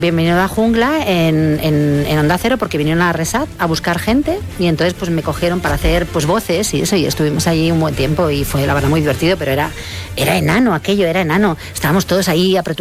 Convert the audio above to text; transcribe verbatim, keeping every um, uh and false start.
Bienvenido a la jungla en, en, en Onda Cero, porque vinieron a Resat a buscar gente y entonces pues me cogieron para hacer pues voces y eso, y estuvimos allí un buen tiempo y fue la verdad muy divertido, pero era, era enano aquello, era enano, estábamos todos ahí apretujados.